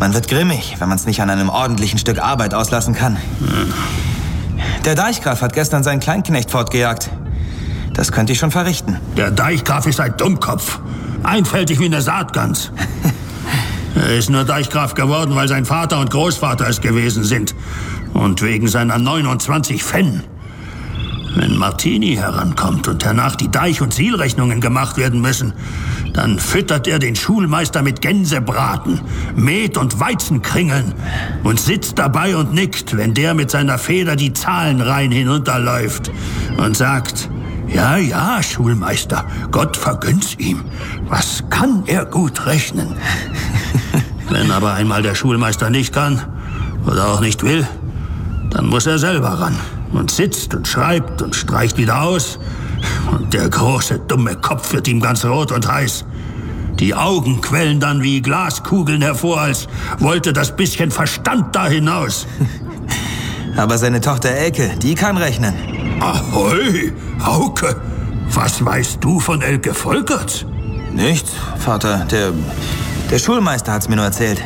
Man wird grimmig, wenn man es nicht an einem ordentlichen Stück Arbeit auslassen kann. Der Deichgraf hat gestern seinen Kleinknecht fortgejagt. Das könnte ich schon verrichten. Der Deichgraf ist ein Dummkopf. Einfältig wie eine Saatgans. Er ist nur Deichgraf geworden, weil sein Vater und Großvater es gewesen sind. Und wegen seiner 29 Fennen. Wenn Martini herankommt und hernach die Deich- und Sielrechnungen gemacht werden müssen, dann füttert er den Schulmeister mit Gänsebraten, Met- und Weizenkringeln und sitzt dabei und nickt, wenn der mit seiner Feder die Zahlenreihen hinunterläuft und sagt: Ja, ja, Schulmeister, Gott vergönnt's ihm. Was kann er gut rechnen? Wenn aber einmal der Schulmeister nicht kann oder auch nicht will, dann muss er selber ran und sitzt und schreibt und streicht wieder aus. Und der große, dumme Kopf wird ihm ganz rot und heiß. Die Augen quellen dann wie Glaskugeln hervor, als wollte das bisschen Verstand da hinaus. Aber seine Tochter Elke, die kann rechnen. Ahoi, Hauke, was weißt du von Elke Volkerts? Nichts, Vater. Der Schulmeister hat's mir nur erzählt.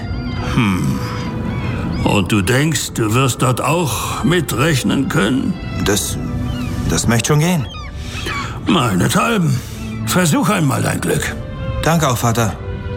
Und du denkst, du wirst dort auch mitrechnen können? Das möchte schon gehen. Meinethalben. Versuch einmal dein Glück. Danke auch, Vater.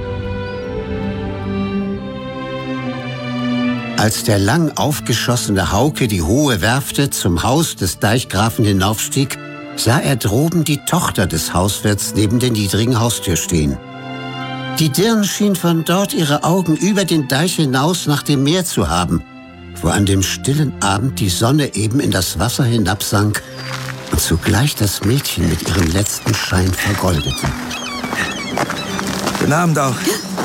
Als der lang aufgeschossene Hauke die hohe Werfte zum Haus des Deichgrafen hinaufstieg, sah er droben die Tochter des Hauswirts neben der niedrigen Haustür stehen. Die Dirn schien von dort ihre Augen über den Deich hinaus nach dem Meer zu haben, wo an dem stillen Abend die Sonne eben in das Wasser hinabsank und zugleich das Mädchen mit ihrem letzten Schein vergoldete. Guten Abend auch.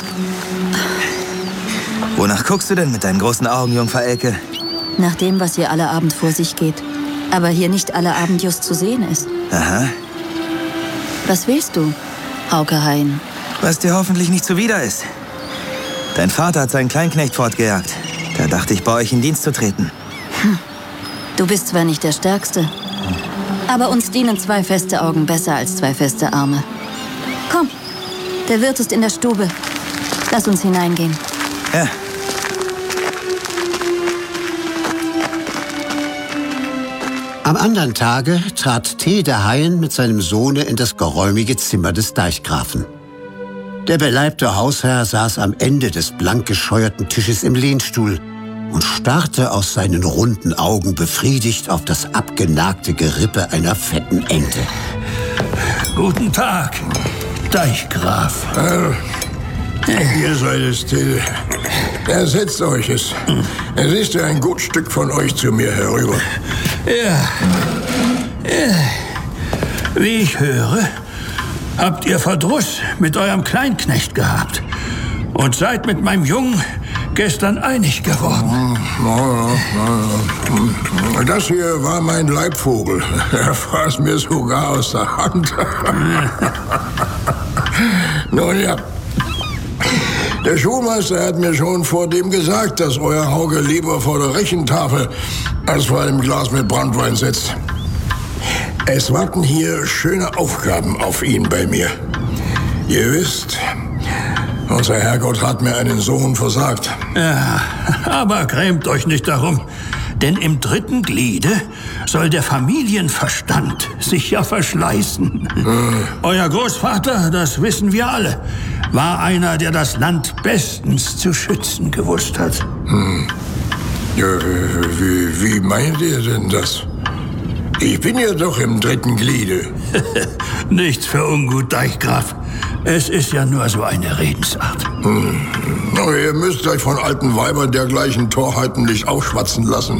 Wonach guckst du denn mit deinen großen Augen, Jungfer Elke? Nach dem, was hier alle Abend vor sich geht. Aber hier nicht alle Abend just zu sehen ist. Aha. Was willst du, Hauke Hein? Was dir hoffentlich nicht zuwider ist. Dein Vater hat seinen Kleinknecht fortgejagt. Da dachte ich, bei euch in Dienst zu treten. Du bist zwar nicht der Stärkste, aber uns dienen 2 feste Augen besser als 2 feste Arme. Komm, der Wirt ist in der Stube. Lass uns hineingehen. Ja. Am anderen Tage trat Tede Hein mit seinem Sohne in das geräumige Zimmer des Deichgrafen. Der beleibte Hausherr saß am Ende des blank gescheuerten Tisches im Lehnstuhl und starrte aus seinen runden Augen befriedigt auf das abgenagte Gerippe einer fetten Ente. Guten Tag, Deichgraf. Ihr seid es still. Setzt euch es. Es ist ja ein gut Stück von euch zu mir herüber. Ja. Wie ich höre, habt ihr Verdruss mit eurem Kleinknecht gehabt und seid mit meinem Jungen gestern einig geworden. Das hier war mein Leibvogel. Er fraß mir sogar aus der Hand. Nun ja. Der Schulmeister hat mir schon vor dem gesagt, dass euer Hauke lieber vor der Rechentafel als vor einem Glas mit Branntwein sitzt. Es warten hier schöne Aufgaben auf ihn bei mir. Ihr wisst, unser Herrgott hat mir einen Sohn versagt. Ja, aber grämt euch nicht darum, denn im 3. Gliede soll der Familienverstand sich ja verschleißen. Euer Großvater, das wissen wir alle, war einer, der das Land bestens zu schützen gewusst hat. Ja, wie meint ihr denn das? Ich bin ja doch im 3. Gliede. Nichts für ungut, Deichgraf. Es ist ja nur so eine Redensart. Aber ihr müsst euch von alten Weibern dergleichen Torheiten nicht aufschwatzen lassen.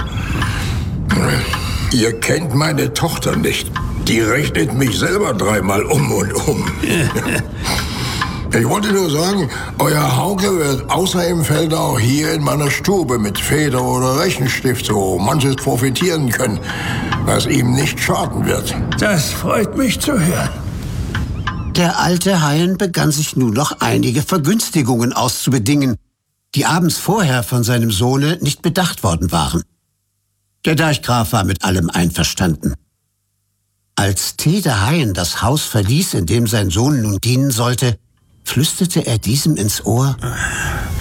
Ihr kennt meine Tochter nicht. Die rechnet mich selber 3-mal um und um. Ich wollte nur sagen, euer Hauke wird außer im Feld auch hier in meiner Stube mit Feder oder Rechenstift so manches profitieren können, was ihm nicht schaden wird. Das freut mich zu hören. Der alte Hein begann sich nun noch einige Vergünstigungen auszubedingen, die abends vorher von seinem Sohne nicht bedacht worden waren. Der Deichgraf war mit allem einverstanden. Als Tede Hein das Haus verließ, in dem sein Sohn nun dienen sollte, flüsterte er diesem ins Ohr: